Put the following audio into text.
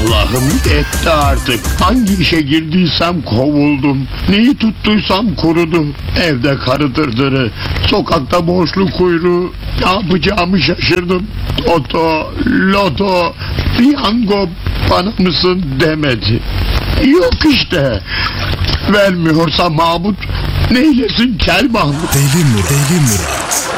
Allah'ım yetti artık. Hangi işe girdiysem kovuldum. Neyi tuttuysam kurudu. Evde karı dırdırı, sokakta borçlu kuyruğu. Ne yapacağımı şaşırdım. Toto, loto, piyango bana mısın demedi. Yok işte. Vermiyorsa Mahmut, neylesin Kel Mahmut? Deli Murat.